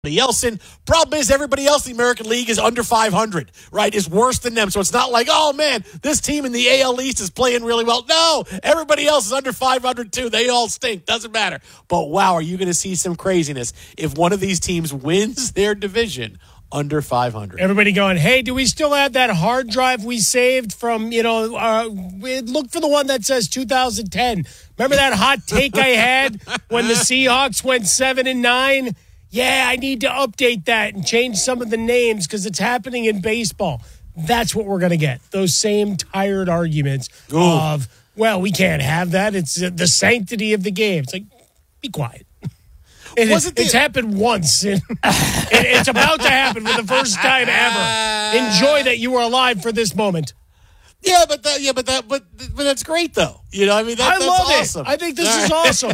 else in. Problem is, everybody else in the American League is under 500, right? Is worse than them. So it's not like, oh, man, this team in the AL East is playing really well. No, everybody else is under 500 too. They all stink. Doesn't matter. But, wow, are you going to see some craziness if one of these teams wins their division under 500? Everybody going, hey, do we still have that hard drive we saved from, look for the one that says 2010. Remember that hot take I had when the Seahawks went 7-9? Yeah, I need to update that and change some of the names because it's happening in baseball. That's what we're going to get. Those same tired arguments of, well, we can't have that. It's the sanctity of the game. It's like, be quiet. It's happened once. It's about to happen for the first time ever. Enjoy that you were alive for this moment. Yeah, but that's great though. I love that's awesome. It. I think this is awesome.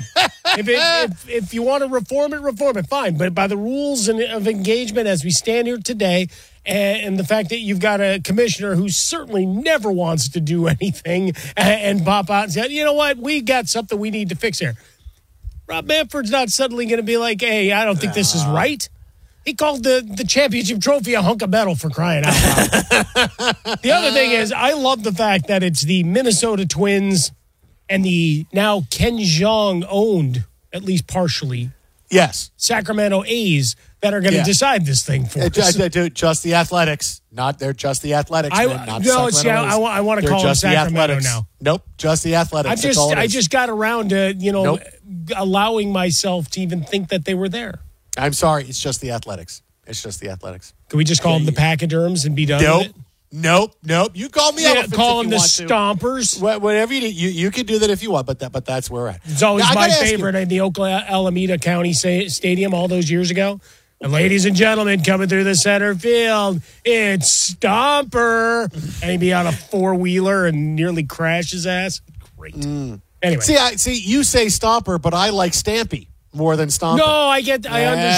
If you want to reform it, fine. But by the rules of engagement as we stand here today, and the fact that you've got a commissioner who certainly never wants to do anything and pop out and say, you know what, we got something we need to fix here. Rob Manfred's not suddenly going to be like, hey, I don't think this is right. He called the championship trophy a hunk of metal, for crying out loud. The other thing is, I love the fact that it's the Minnesota Twins and the now Ken Jeong owned, at least partially, Sacramento A's that are going to decide this thing for us. Just the Athletics. They're just the Athletics. I want to call them Sacramento now. Nope, just the Athletics. I just got around to, allowing myself to even think that they were there. I'm sorry, it's just the Athletics. Can we just call them the Pachyderms and be done with it? Nope. You call me Elephants call them the Stompers. Whatever you do, you can do that if you want, but that's where we're at. It's always my favorite in the Oakland Alameda County Stadium all those years ago. And ladies and gentlemen, coming through the center field, it's Stomper. And he'd be on a four-wheeler and nearly crash his ass. Great. Anyway. See, you say Stomper, but I like Stampy more than Stomper. No, I understand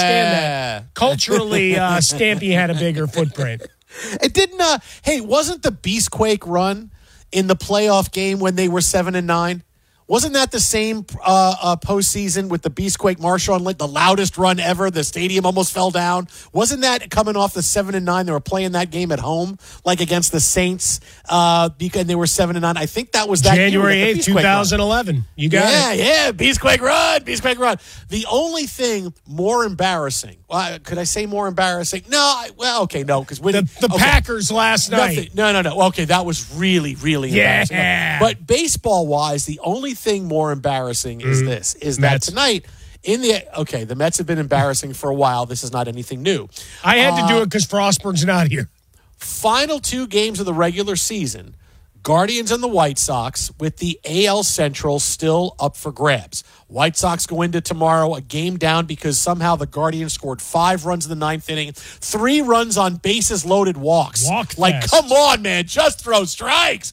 that. Culturally, Stampy had a bigger footprint. It didn't. Wasn't the Beastquake run in the playoff game when they were 7-9? Wasn't that the same postseason with the Beastquake Marshawn Lynch, the loudest run ever? The stadium almost fell down. Wasn't that coming off the 7-9? They were playing that game at home, like against the Saints, because they were 7-9. I think that was that January 8th, 2011. Run. You got it. Yeah. Beastquake run. The only thing more embarrassing. Could I say more embarrassing? No. No, because the Packers last night. No. Okay, that was really, really embarrassing. No. But baseball-wise, the only thing more embarrassing is that tonight the Mets have been embarrassing for a while. This is not anything new. I had to do it because Frostberg's not here. Final two games of the regular season, Guardians and the White Sox with the AL Central still up for grabs. White Sox go into tomorrow a game down because somehow the Guardians scored 5 runs in the 9th inning, 3 runs on bases loaded walks. Come on, man, just throw strikes.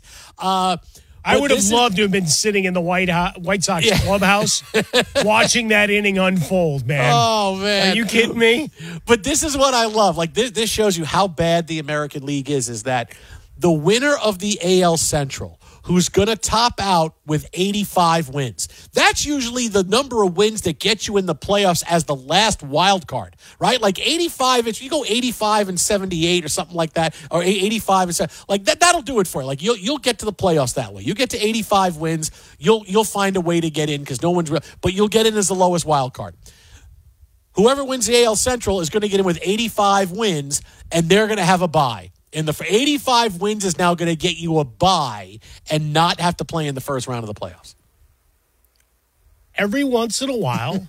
I would have loved to have been sitting in the White Sox clubhouse watching that inning unfold, man. Oh, man. Are you kidding me? But this is what I love. This shows you how bad the American League is that the winner of the AL Central, who's going to top out with 85 wins. That's usually the number of wins that get you in the playoffs as the last wild card, right? Like 85, if you go 85 and 78 or something like that, or 85 and 7, like that'll do it for you. Like you'll get to the playoffs that way. You get to 85 wins, you'll find a way to get in because no one's real, but you'll get in as the lowest wild card. Whoever wins the AL Central is going to get in with 85 wins, and they're going to have a bye. And the 85 wins is now going to get you a bye and not have to play in the first round of the playoffs. Every once in a while,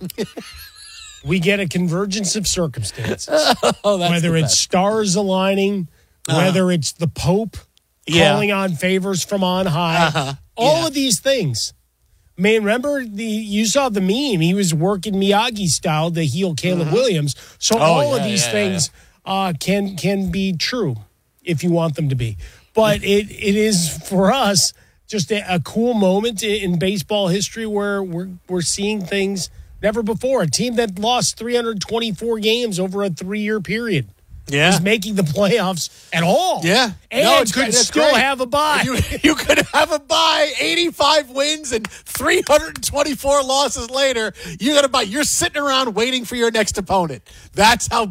we get a convergence of circumstances. Whether it's stars aligning, whether it's the Pope calling on favors from on high, all of these things. Man, remember you saw the meme. He was working Miyagi style to heal Caleb Williams. So all of these things can be true if you want them to be. But it is, for us, just a cool moment in baseball history where we're seeing things never before. A team that lost 324 games over a 3-year period. Yeah. is making the playoffs at all. Yeah. And No, it's could great. That's still great. have a bye. You could have a bye, 85 wins and 324 losses later. You got a bye. You're sitting around waiting for your next opponent. That's how